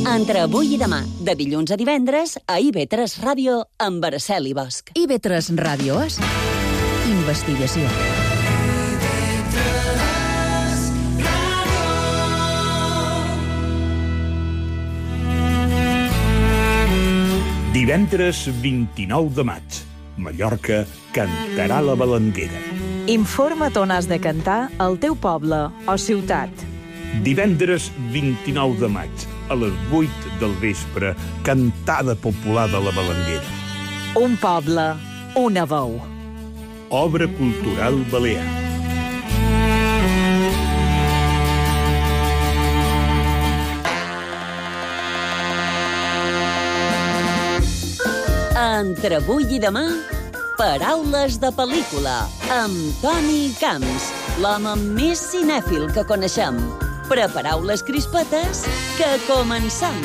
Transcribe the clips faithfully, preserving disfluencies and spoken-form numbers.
Entre avui i demà, de dilluns a divendres, a I V tres Ràdio, amb Araceli Bosch. I V tres Ràdio és investigació. Divendres vint-i-nou de maig, Mallorca cantarà la Balanguera. Informa't on has de cantar al teu poble o ciutat. Divendres vint-i-nou de maig, a les vuit del vespre, cantada popular de la Balanguera. Un poble, una veu. Obra cultural balear. Entre avui i demà, paraules de pel·lícula, amb Toni Camps, l'home més cinèfil que coneixem. Prepareu les crispetes, que comencem!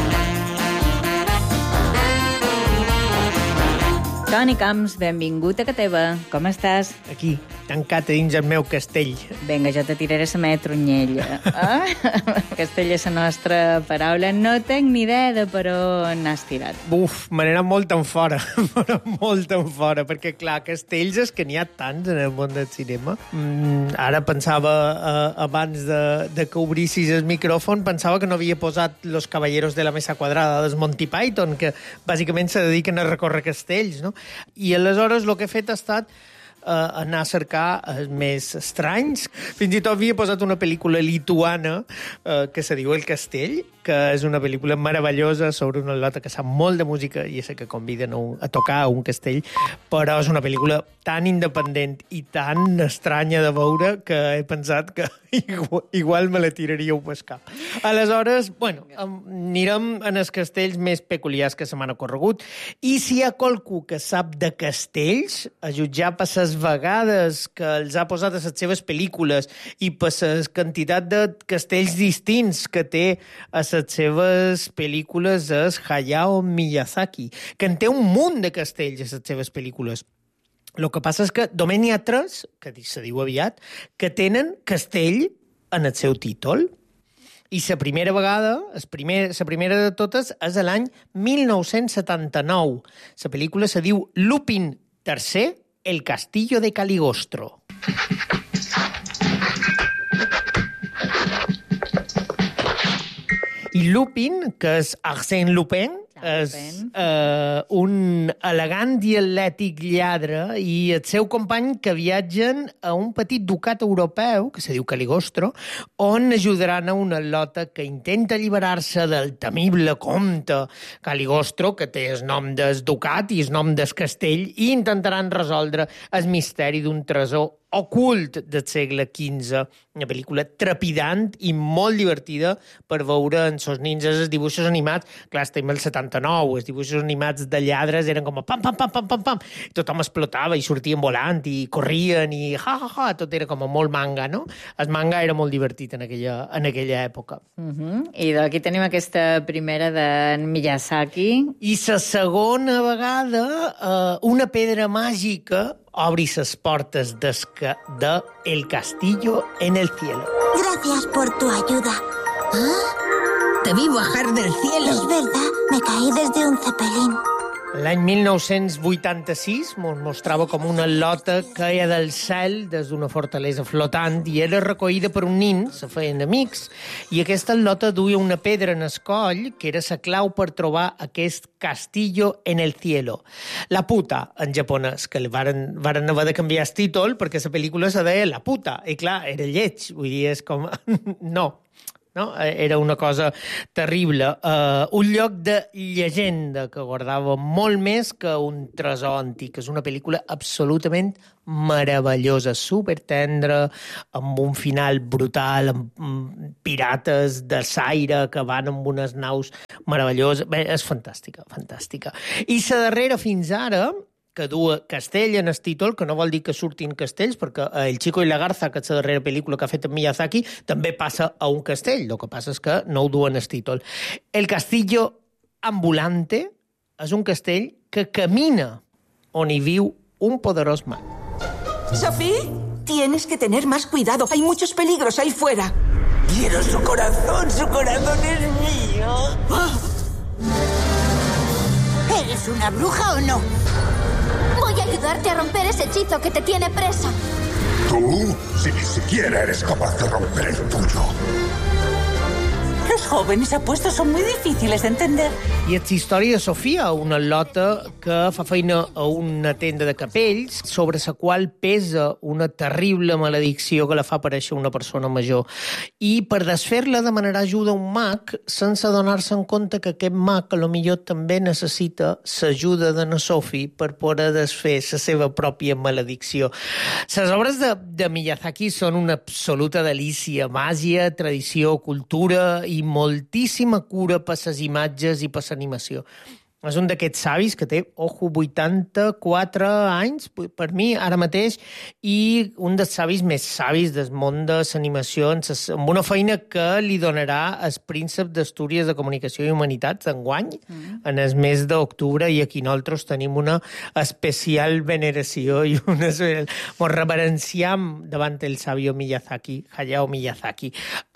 Toni Camps, benvingut a casa teva. Com estàs? Aquí, tancat dins el meu castell. Vinga, jo te tiraré la meva tronyella. Ah? Castell és la nostra paraula. No tinc ni idea de per on has tirat. Buf, me n'he anat molt en fora, però molt en fora, perquè, clar, castells és que n'hi ha tants en el món del cinema. Mm, ara pensava, eh, abans de, de que obrissis el micròfon, pensava que no havia posat Los Caballeros de la Mesa Quadrada dels Monty Python, que bàsicament se dediquen a recórrer castells, no? I aleshores el que he fet ha estat uh, anar a cercar els més estranys. Fins i tot havia posat una pel·lícula lituana uh, que se diu El Castell, que és una pel·lícula meravellosa sobre una lota que sap molt de música i és que conviden a, un, a tocar a un castell, però és una pel·lícula tan independent i tan estranya de veure que he pensat que igual, igual me la tiraríeu pel cap. Aleshores, bueno, anirem en els castells més peculiars que se m'han ocorregut, i si hi ha qualcú que sap de castells, a jutjar per les vegades que els ha posat a les seves pel·lícules i per la quantitat de castells distints que té a les seves pel·lícules és Hayao Miyazaki, que en té un munt de castells a les seves pel·lícules. El que passa és que només n'hi ha tres, que se diu aviat, que tenen castell en el seu títol. I la primera vegada, la primer, primera de totes, és l'any mil nou-cents setanta-nou. La pel·lícula se diu Lupin tercer, El castillo de Caligostro. I Lupin, que és Arsène Lupin, és uh, un elegant i atlètic lladre i el seu company que viatgen a un petit ducat europeu, que se diu Caligostro, on ajudaran a una lota que intenta alliberar-se del temible comte Caligostro, que té el nom del ducat i el nom del castell, i intentaran resoldre el misteri d'un tresor ocult del segle quinze. Una pel·lícula trepidant i molt divertida per veure en sos nins els dibuixos animats. Clar, estem al setanta-nou, els dibuixos animats de lladres eren com a pam, pam, pam, pam, pam, pam. Tothom explotava i sortien volant i corrien i ha, ha, ha, tot era com a molt manga, no? El manga era molt divertit en aquella, en aquella època. Uh-huh. I aquí tenim aquesta primera d'en Miyazaki. I la segona vegada, eh, una pedra màgica obri les portes de, de El Castillo en el Cielo. Gracias por tu ayuda. ¿Ah? Te vi bajar del cielo. Es verdad, me caí desde un cepelín. L'any mil nou-cents vuitanta-sis mos mostrava com una lota caia del cel des d'una fortalesa flotant i era recollida per un nin, se feien amics, i aquesta lota duia una pedra en el coll que era la clau per trobar aquest castillo en el cielo. La puta, en japonès, que varen, varen haver de canviar el títol perquè la pel·lícula se deia La puta, i clar, era lleig, vull dir, és com... no. No? Era una cosa terrible. Uh, un lloc de llegenda que guardava molt més que un tresor antic. És una pel·lícula absolutament meravellosa, supertendra, amb un final brutal, amb pirates de l'aire que van amb unes naus meravelloses. Bé, és fantàstica, fantàstica. I la darrera fins ara, que du castell en el títol, que no vol dir que surtin castells, perquè El Chico i la Garza, que és la darrera pel·lícula que ha fet en Miyazaki, també passa a un castell. El que passa és que no ho duen el títol. El Castillo Ambulante és un castell que camina on hi viu un poderós mag. ¿Sophie? Tienes que tener más cuidado. Hay muchos peligros ahí fuera. Quiero su corazón. Su corazón es mío. ¿Eres una bruja o no? Voy a ayudarte a romper ese hechizo que te tiene presa. ¿Tú? Si ni siquiera eres capaz de romper el tuyo. Los jóvenes apuestos son muy difíciles de entender. I és la història de Sofia, una lota que fa feina a una tenda de capells sobre la qual pesa una terrible maledicció que la fa aparèixer una persona major. I per desfer-la demanarà ajuda a un mag sense donar-se en compte que aquest mag a lo millor també necessita l'ajuda de na Sophie per poder desfer la seva pròpia maledicció. Les obres de, de Miyazaki són una absoluta delícia, màgia, tradició, cultura i moltíssima cura per les imatges i per l'animació. És un d'aquests savis que té, ojo, vuitanta-quatre anys, per mi, ara mateix, i un dels savis més savis del món de l'animació, amb una feina que li donarà el príncep d'Astúries de Comunicació i Humanitats d'enguany, mm. en el mes d'octubre, i aquí nosaltres tenim una especial veneració i una... Ens reverenciam davant el sabio Miyazaki, Hayao Miyazaki.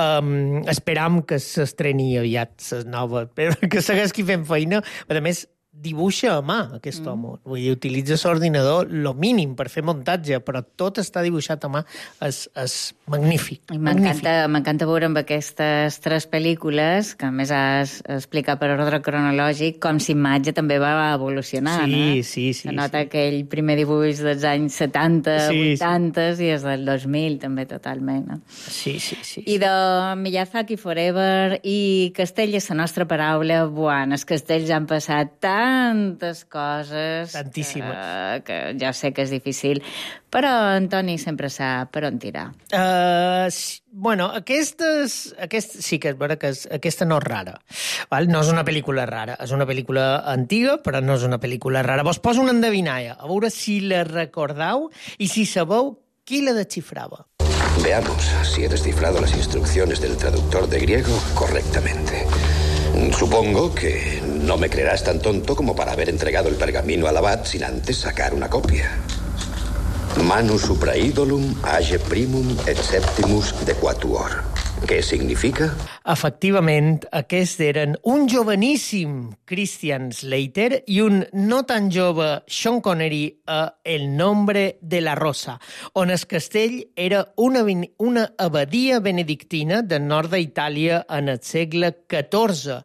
Um, esperam que s'estreni aviat les noves, però que segueixi fent feina, a més, dibuixa a mà, aquest mm. home. Vull dir, utilitza l'ordinador lo mínim per fer muntatge, però tot està dibuixat a mà. És, és magnífic. M'encanta veure amb aquestes tres pel·lícules, que a més has explicat per ordre cronològic, com l'imatge també va evolucionar. Sí, no? sí, sí. Se nota sí. aquell primer dibuix dels anys setanta, sí, vuitanta sí. i és del dos mil també totalment. No? Sí, sí, sí. I de Miyazaki Forever i Castell és la nostra paraula. Bueno, els castells han passat tant tantes coses... Tantíssimes. Que, que ja sé que és difícil, però Antoni sempre sap per on tirar. Uh, bueno, aquestes, aquest, sí que és vera que és, aquesta no és rara. Val? No és una pel·lícula rara. És una pel·lícula antiga, però no és una pel·lícula rara. Vos poso una endevinalla, a veure si la recordeu i si sabeu qui la desxifrava. Veamos si he descifrado las instrucciones del traductor de griego correctamente. Supongo que no me creerás tan tonto como para haber entregado el pergamino al abad sin antes sacar una copia. Manus supra idolum age primum et septimus dequatuor. Què significa? Efectivament, aquests eren un joveníssim Christian Slater i un no tan jove Sean Connery a El nombre de la rosa, on el castell era una, una abadia benedictina del nord d'Itàlia en el segle catorze.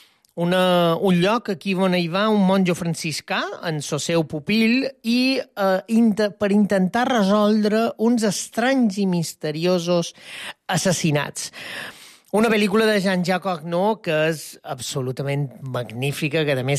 Una, un lloc aquí on hi va un monjo franciscà en el seu pupil i eh, inter, per intentar resoldre uns estranys i misteriosos assassinats. Una pel·lícula de Jean-Jacques Agneau que és absolutament magnífica, que a més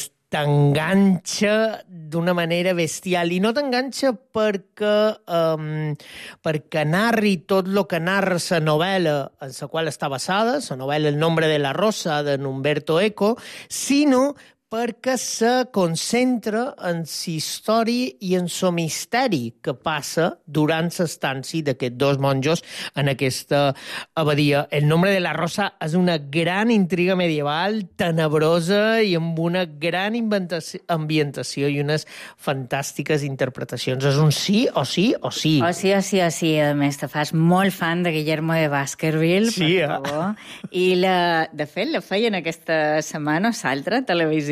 t'enganxa d'una manera bestial. I no t'enganxa perquè, um, perquè narri tot el que narra la novel·la en la qual està basada, la novel·la El nombre de la rosa, de Umberto Eco, sinó perquè se concentra en la història i en el misteri que passa durant l'estància d'aquests dos monjos en aquesta abadia. El nombre de la rosa és una gran intriga medieval, tenebrosa i amb una gran ambientació i unes fantàstiques interpretacions. És un sí o sí o sí. O sí o sí o sí. A més, te fas molt fan de Guillermo de Baskerville, sí, per favor. Eh? I, la, de fet, la feien aquesta setmana o l'altra, televisió,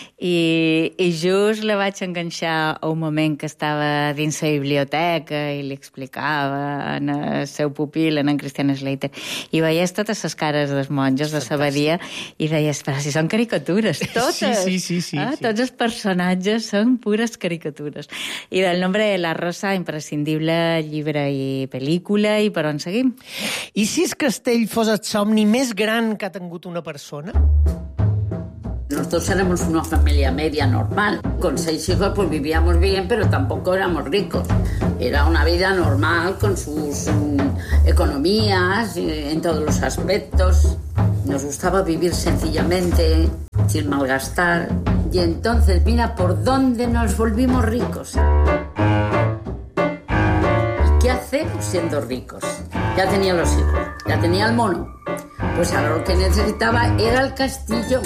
i, i just la vaig enganxar a un moment que estava dins la biblioteca i li explicava en el seu pupil, en en Christian Slater, i veies totes les cares dels monjos de l'abadia i deies, però si són caricatures, totes! Sí, sí, sí. sí, ah, sí. Tots els personatges són pures caricatures. I del nombre de la rosa, imprescindible llibre i pel·lícula, i per on seguim? I si el castell fos el somni més gran que ha tingut una persona? Nosotros éramos una familia media normal. Con seis hijos pues vivíamos bien, pero tampoco éramos ricos. Era una vida normal con sus um, economías eh, en todos los aspectos. Nos gustaba vivir sencillamente, sin malgastar. Y entonces, mira por dónde nos volvimos ricos. ¿Y qué hacemos siendo ricos? Ya tenía los hijos, ya tenía el mono. Pues ahora lo que necesitaba era el castillo.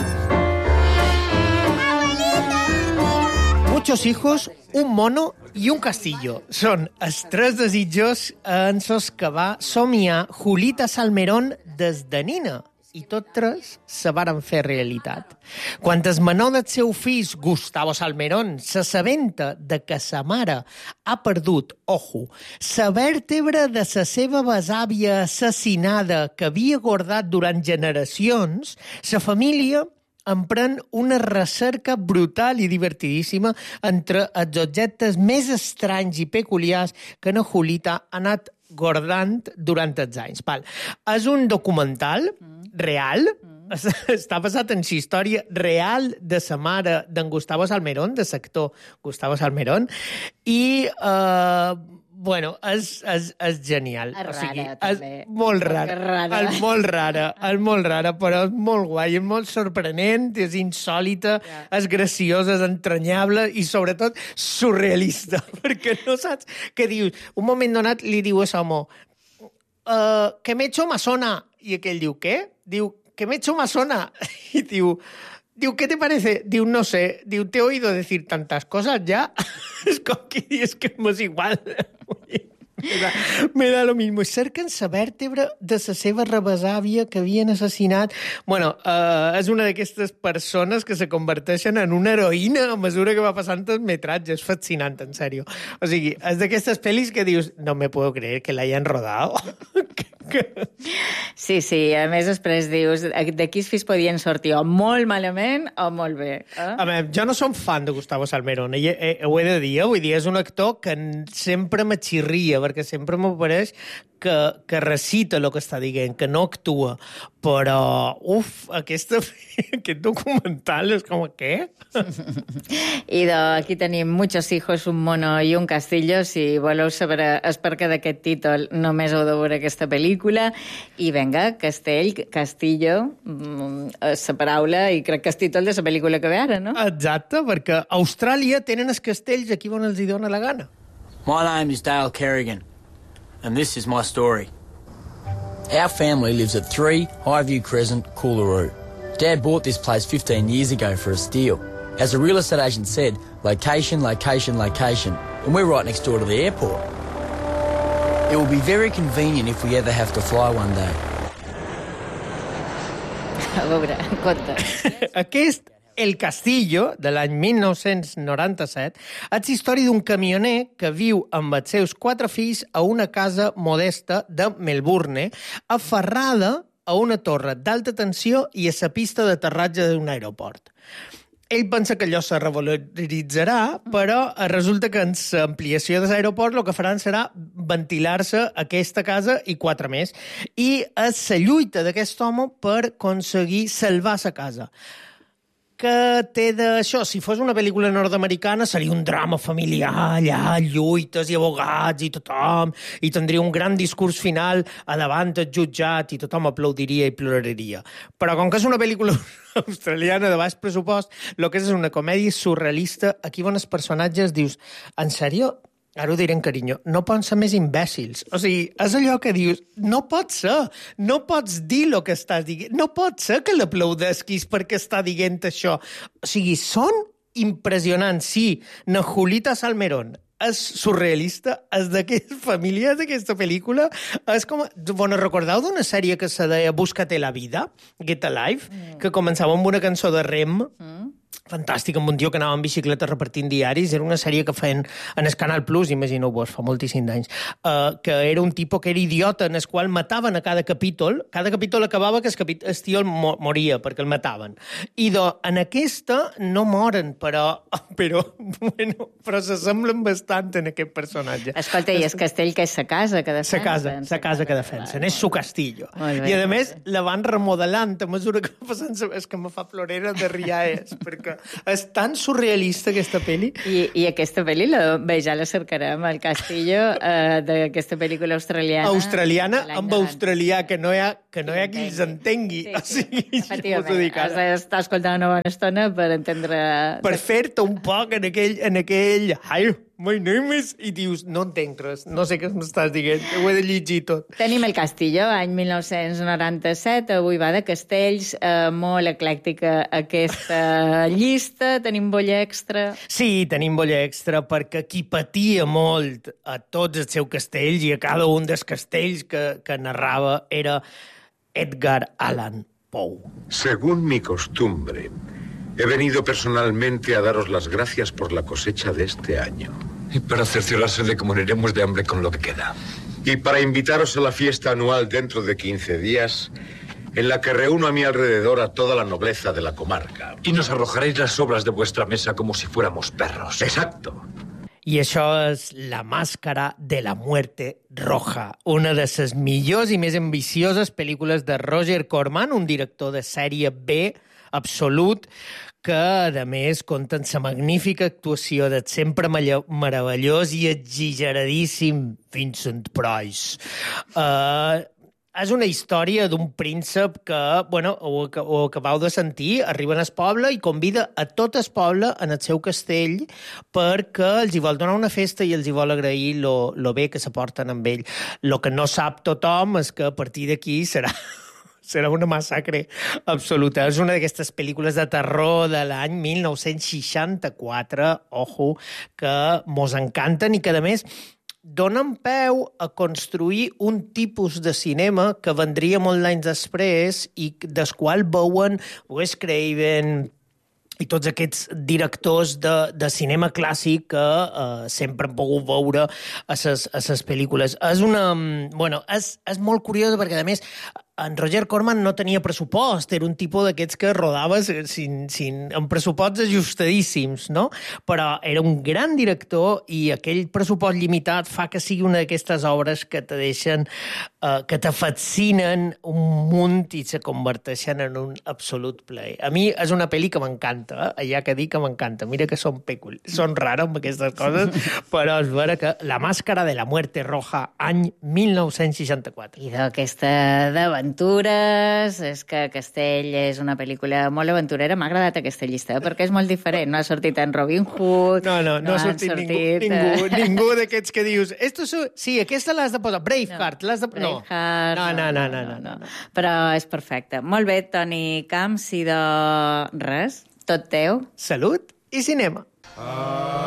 Muchos hijos, un mono i un castillo. Són els tres desitjos en els que va somiar Julita Salmerón des de nina. i tot tres se varen fer realitat. Quan el menor del seu fill, Gustavo Salmerón, s'assabenta de que sa mare ha perdut, ojo, la vèrtebra de la seva besàvia assassinada que havia guardat durant generacions, la família emprèn una recerca brutal i divertidíssima entre els objectes més estranys i peculiars que na Julita ha anat guardant durant els anys. Val. És un documental mm. real, mm. està basat en la història real de sa mare d'en Gustavo Salmerón, de l'actor Gustavo Salmerón, i... Eh, Bueno, és, és, és genial. És rara, o sigui, també. És molt rara. rara. És molt rara, és molt rara, però és molt guai, és molt sorprenent, és insòlita, yeah. és graciosa, és entranyable i, sobretot, surrealista, perquè no saps què dius. Un moment donat li diu a l'home uh, que m'he hecho masona. I aquell diu, què? Diu, que m'he hecho masona. I diu... Diu, ¿qué te parece? Diu, no sé. Diu, te he oído decir tantas cosas ya. Es com que dius que m'és igual. Me da, me da lo mismo. Cerquen la vèrtebra de la seva rebesàvia que havien assassinat. Bueno, uh, és una d'aquestes persones que se converteixen en una heroïna a mesura que va passant el metratge. És fascinant, en sèrio. O sigui, és d'aquestes pel·lis que dius, no me puedo creer que l'hayan rodado. Sí, sí. A més, després dius, d'aquí els fills podien sortir o molt malament o molt bé. Eh? A veure, jo no som fan de Gustavo Salmerón, eh, eh, ho he de dir, eh? Vull dir, és un actor que sempre me xirria, perquè sempre m'apareix que, que recita el que està dient, que no actua. Però, uf, aquesta, aquest documental és com, què? I de, aquí tenim Muchos hijos, un mono i un castillo. Si voleu saber el perquè d'aquest títol, només heu de veure aquesta pel·lícula. I venga, castell, castillo, és la paraula, i crec que és títol de la pel·lícula que ve ara, no? Exacte, perquè a Austràlia tenen els castells aquí on els hi dona la gana. My name is Dale Kerrigan, and this is my story. Our family lives at three Highview Crescent, Coolaroo. Dad bought this place fifteen years ago for a steal. As the real estate agent said, location, location, location, and we're right next door to the airport. It will be very convenient if we ever have to fly one day. A veure, compte. Aquest El Castillo, de l'any mil nou-cents noranta-set, és història d'un camioner que viu amb els seus quatre fills a una casa modesta de Melbourne, aferrada a una torre d'alta tensió i a la pista d'aterratge d'un aeroport. Ell pensa que allò se revaloritzarà, però resulta que en l'ampliació de l'aeroport el que faran serà ventilar-se aquesta casa i quatre més. I és la lluita d'aquest home per aconseguir salvar la casa. Que té d'això? Si fos una pel·lícula nord-americana seria un drama familiar, allà, lluites i abogats i tothom, i tindria un gran discurs final a davant del jutjat i tothom aplaudiria i ploraria. Però com que és una pel·lícula australiana de baix pressupost, el que és una comèdia surrealista, aquí on els personatges dius, en sèrio? Ara ho diré en carinyo, no poden ser més imbècils. O sigui, és allò que dius, no pot ser, no pots dir el que estàs dient, no pot ser que l'aplaudesquis perquè està dient això. O sigui, són impressionants. Sí, na Julita Salmerón és surrealista, és d'aquesta família, d'aquesta pel·lícula, és com... Bueno, recordeu d'una sèrie que se deia Búscate la vida, Get Alive, mm. que començava amb una cançó de Rem, mm. fantàstic, amb un tio que anava en bicicleta repartint diaris. Era una sèrie que feien en el Canal Plus, imagineu-vos, fa moltíssims anys, uh, que era un tipus que era idiota, en el qual mataven a cada capítol. Cada capítol acabava que el, capítol, el tio mo moria perquè el mataven. I do, en aquesta no moren, però, però, bueno, però s'assemblen bastant en aquest personatge. Escolta, i el castell que és sa casa que defensen? Sa casa, sa casa que defensen, és su castillo. I a més la van remodelant a mesura que va passant, és que me fa plorera de riaes, perquè és tan surrealista aquesta pel·li. I, i aquesta pel·li, la, bé, ja la cercarem, el Castillo, eh, d'aquesta pel·lícula australiana. Australiana amb australià, que no hi ha, que no hi ha qui els entengui. Sí, sí. O sigui, efectivament, has d'estar escoltant una bona estona per entendre... Per fer-te un poc en aquell... En aquell... Ai, my name is... I dius, no entenc res, no sé què m'estàs dient, ho he de llegir tot. Tenim el Castillo, any mil nou-cents noranta-set, avui va de castells, eh, molt eclèctica aquesta llista, tenim bolla extra... Sí, tenim bolla extra, perquè qui patia molt a tots els seus castells i a cada un dels castells que, que narrava era Edgar Allan Pou. Según mi costumbre, he venido personalmente a daros las gracias por la cosecha de este año. Y para cerciorarse de que moriremos de hambre con lo que queda. Y para invitaros a la fiesta anual dentro de quince días, en la que reúno a mi alrededor a toda la nobleza de la comarca. Y nos arrojaréis las sobras de vuestra mesa como si fuéramos perros. Exacto. I això és La màscara de la muerte roja, una de les millors i més ambicioses pel·lícules de Roger Corman, un director de sèrie B absolut, que, a més, compta amb la magnífica actuació del sempre meravellós i exageradíssim Vincent Price. Uh, És una història d'un príncep que, bueno, ho, ho acabeu de sentir, arriba al poble i convida a tot el poble en el seu castell perquè els hi vol donar una festa i els hi vol agrair lo, lo bé que se porten amb ell. Lo que no sap tothom és que a partir d'aquí serà... serà una massacre absoluta. És una d'aquestes pel·lícules de terror de l'any mil nou-cents seixanta-quatre, ojo, que mos encanten i que, a més, donen peu a construir un tipus de cinema que vendria molt anys després i del qual veuen Wes Craven i tots aquests directors de, de cinema clàssic que eh, sempre han pogut veure a les pel·lícules. És una... Bueno, és, és molt curiosa perquè, a més, en Roger Corman no tenia pressupost, era un tipus d'aquests que rodaves sin, sin, amb pressuposts ajustadíssims, no? Però era un gran director i aquell pressupost limitat fa que sigui una d'aquestes obres que te deixen, eh, que te fascinen un munt i se converteixen en un absolut plaer. A mi és una pel·li que m'encanta, eh? Allà que dic que m'encanta. Mira que són pecul... són rares amb aquestes coses, però és vera que La màscara de la muerte roja, any mil nou-cents seixanta-quatre. I d'aquesta d'aventures, és que Castell és una pel·lícula molt aventurera. M'ha agradat aquesta llista, perquè és molt diferent. No ha sortit en Robin Hood... No, no, no, no ha sortit, sortit ningú, ningú, ningú d'aquests que dius... Esto so... Sí, aquesta l'has de posar. Braveheart, no. l'has de... Braveheart... No, no, no, no, no, no, no. Però és perfecte. Molt bé, Toni Camps, i de res, tot teu. Salut i cinema. Ah.